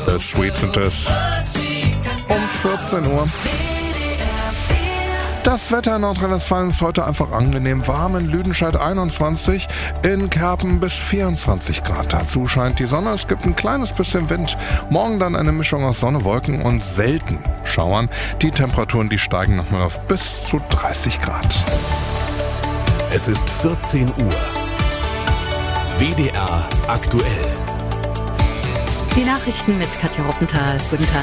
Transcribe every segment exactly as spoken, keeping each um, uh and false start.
The Sweets sind es. Um vierzehn Uhr. Das Wetter in Nordrhein-Westfalen ist heute einfach angenehm warm. In Lüdenscheid einundzwanzig, in Kerpen bis vierundzwanzig Grad. Dazu scheint die Sonne, es gibt ein kleines bisschen Wind. Morgen dann eine Mischung aus Sonne, Wolken und selten Schauern. Die Temperaturen, die steigen nochmal auf bis zu dreißig Grad. Es ist vierzehn Uhr. W D R aktuell. Die Nachrichten mit Katja Ruppenthal. Guten Tag.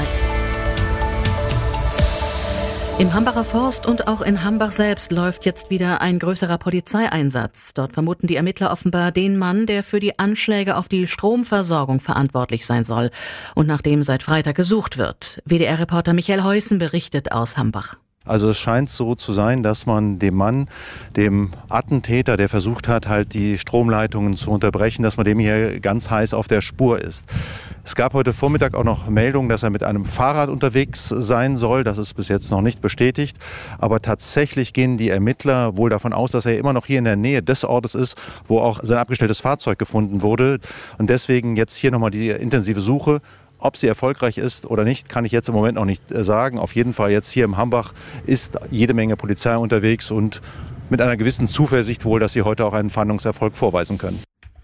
Im Hambacher Forst und auch in Hambach selbst läuft jetzt wieder ein größerer Polizeieinsatz. Dort vermuten die Ermittler offenbar den Mann, der für die Anschläge auf die Stromversorgung verantwortlich sein soll und nach dem seit Freitag gesucht wird. W D R-Reporter Michael Heusen berichtet aus Hambach. Also es scheint so zu sein, dass man dem Mann, dem Attentäter, der versucht hat, halt die Stromleitungen zu unterbrechen, dass man dem hier ganz heiß auf der Spur ist. Es gab heute Vormittag auch noch Meldungen, dass er mit einem Fahrrad unterwegs sein soll. Das ist bis jetzt noch nicht bestätigt. Aber tatsächlich gehen die Ermittler wohl davon aus, dass er immer noch hier in der Nähe des Ortes ist, wo auch sein abgestelltes Fahrzeug gefunden wurde. Und deswegen jetzt hier nochmal die intensive Suche. Ob sie erfolgreich ist oder nicht, kann ich jetzt im Moment noch nicht sagen. Auf jeden Fall jetzt hier im Hambach ist jede Menge Polizei unterwegs und mit einer gewissen Zuversicht wohl, dass sie heute auch einen Fahndungserfolg vorweisen können.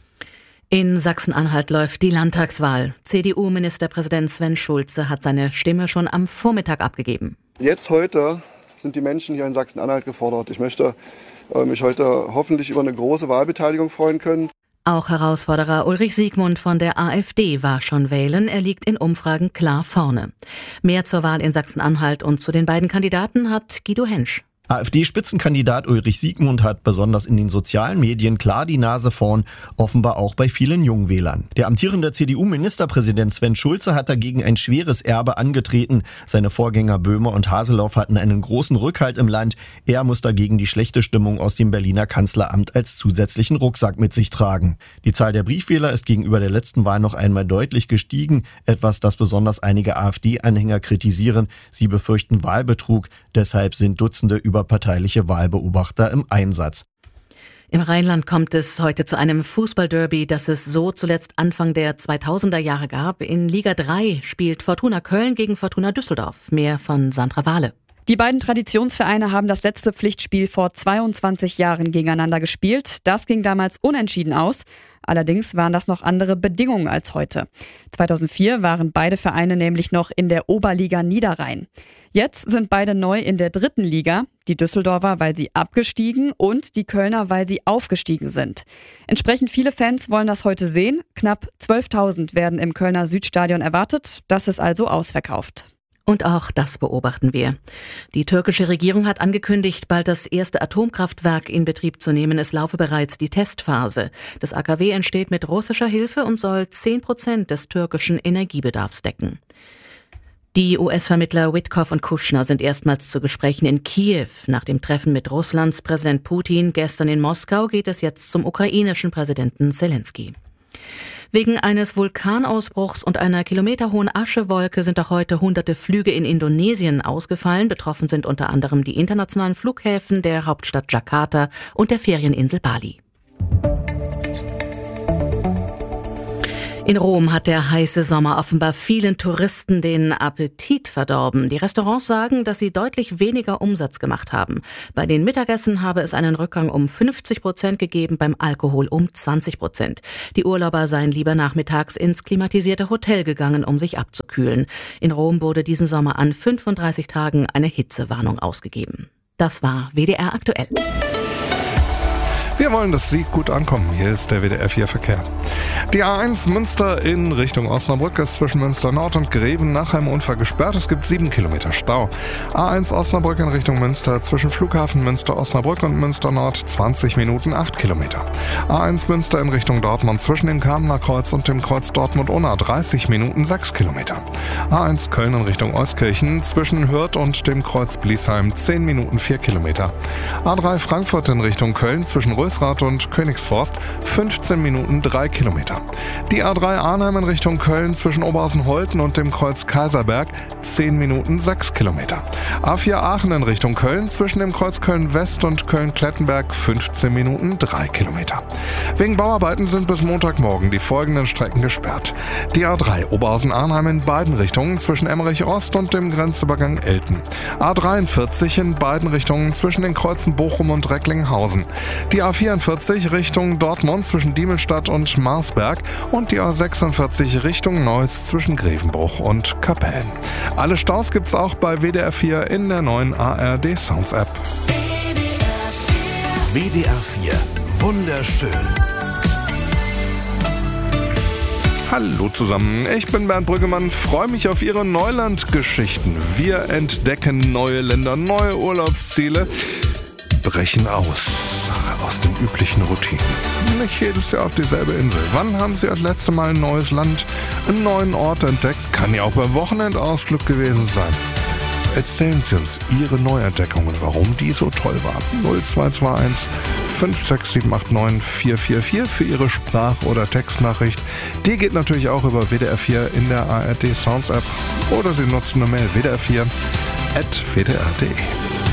In Sachsen-Anhalt läuft die Landtagswahl. C D U-Ministerpräsident Sven Schulze hat seine Stimme schon am Vormittag abgegeben. Jetzt heute sind die Menschen hier in Sachsen-Anhalt gefordert. Ich möchte äh, mich heute hoffentlich über eine große Wahlbeteiligung freuen können. Auch Herausforderer Ulrich Siegmund von der AfD war schon wählen. Er liegt in Umfragen klar vorne. Mehr zur Wahl in Sachsen-Anhalt und zu den beiden Kandidaten hat Guido Hensch. AfD-Spitzenkandidat Ulrich Siegmund hat besonders in den sozialen Medien klar die Nase vorn, offenbar auch bei vielen Jungwählern. Der amtierende C D U-Ministerpräsident Sven Schulze hat dagegen ein schweres Erbe angetreten. Seine Vorgänger Böhmer und Haseloff hatten einen großen Rückhalt im Land. Er muss dagegen die schlechte Stimmung aus dem Berliner Kanzleramt als zusätzlichen Rucksack mit sich tragen. Die Zahl der Briefwähler ist gegenüber der letzten Wahl noch einmal deutlich gestiegen, etwas, das besonders einige AfD-Anhänger kritisieren. Sie befürchten Wahlbetrug, deshalb sind Dutzende überparteiliche Wahlbeobachter im Einsatz. Im Rheinland kommt es heute zu einem Fußballderby, das es so zuletzt Anfang der zweitausender Jahre gab. In Liga drei spielt Fortuna Köln gegen Fortuna Düsseldorf. Mehr von Sandra Wahle. Die beiden Traditionsvereine haben das letzte Pflichtspiel vor zweiundzwanzig Jahren gegeneinander gespielt. Das ging damals unentschieden aus. Allerdings waren das noch andere Bedingungen als heute. zweitausendvier waren beide Vereine nämlich noch in der Oberliga Niederrhein. Jetzt sind beide neu in der dritten Liga. Die Düsseldorfer, weil sie abgestiegen und die Kölner, weil sie aufgestiegen sind. Entsprechend viele Fans wollen das heute sehen. Knapp zwölftausend werden im Kölner Südstadion erwartet. Das ist also ausverkauft. Und auch das beobachten wir. Die türkische Regierung hat angekündigt, bald das erste Atomkraftwerk in Betrieb zu nehmen. Es laufe bereits die Testphase. Das A K W entsteht mit russischer Hilfe und soll zehn Prozent des türkischen Energiebedarfs decken. Die U S-Vermittler Witkoff und Kushner sind erstmals zu Gesprächen in Kiew. Nach dem Treffen mit Russlands Präsident Putin gestern in Moskau geht es jetzt zum ukrainischen Präsidenten Zelensky. Wegen eines Vulkanausbruchs und einer kilometerhohen Aschewolke sind auch heute hunderte Flüge in Indonesien ausgefallen. Betroffen sind unter anderem die internationalen Flughäfen der Hauptstadt Jakarta und der Ferieninsel Bali. In Rom hat der heiße Sommer offenbar vielen Touristen den Appetit verdorben. Die Restaurants sagen, dass sie deutlich weniger Umsatz gemacht haben. Bei den Mittagessen habe es einen Rückgang um fünfzig Prozent gegeben, beim Alkohol um zwanzig Prozent. Die Urlauber seien lieber nachmittags ins klimatisierte Hotel gegangen, um sich abzukühlen. In Rom wurde diesen Sommer an fünfunddreißig Tagen eine Hitzewarnung ausgegeben. Das war W D R aktuell. Wir wollen, dass Sie gut ankommen. Hier ist der W D R vier Verkehr. Die A eins Münster in Richtung Osnabrück ist zwischen Münster Nord und Greven nach einem Unfall gesperrt. Es gibt sieben Kilometer Stau. A eins Osnabrück in Richtung Münster zwischen Flughafen Münster-Osnabrück und Münster Nord zwanzig Minuten, acht Kilometer. A eins Münster in Richtung Dortmund zwischen dem Kamener Kreuz und dem Kreuz Dortmund-Unna dreißig Minuten, sechs Kilometer. A eins Köln in Richtung Euskirchen zwischen Hürth und dem Kreuz Bliesheim zehn Minuten, vier Kilometer. A drei Frankfurt in Richtung Köln zwischen Rösrath Alsrath und Königsforst fünfzehn Minuten drei Kilometer. Die A drei Arnhem in Richtung Köln zwischen Oberhausen-Holten und dem Kreuz Kaiserberg zehn Minuten sechs Kilometer. A vier Aachen in Richtung Köln zwischen dem Kreuz Köln-West und Köln-Klettenberg fünfzehn Minuten drei Kilometer. Wegen Bauarbeiten sind bis Montagmorgen die folgenden Strecken gesperrt. Die A drei Oberhausen-Arnhem in beiden Richtungen zwischen Emmerich-Ost und dem Grenzübergang Elten. A dreiundvierzig in beiden Richtungen zwischen den Kreuzen Bochum und Recklinghausen. Die A vierundvierzig Richtung Dortmund zwischen Diemelstadt und Marsberg und die A sechsundvierzig Richtung Neuss zwischen Grevenbruch und Kapellen. Alle Staus gibt's auch bei W D R vier in der neuen A R D Sounds App. W D R vier. Wunderschön. Hallo zusammen, ich bin Bernd Brüggemann, freue mich auf Ihre Neuland-Geschichten. Wir entdecken neue Länder, neue Urlaubsziele, brechen aus, aus den üblichen Routinen. Nicht jedes Jahr auf dieselbe Insel. Wann haben Sie das letzte Mal ein neues Land, einen neuen Ort entdeckt? Kann ja auch beim Wochenendausflug gewesen sein. Erzählen Sie uns Ihre Neuentdeckungen, warum die so toll waren. null zwei zwei eins fünf sechs sieben acht neun vier vier vier für Ihre Sprach- oder Textnachricht. Die geht natürlich auch über W D R vier in der A R D Sounds App oder Sie nutzen eine Mail w d r vier at w d r punkt d e.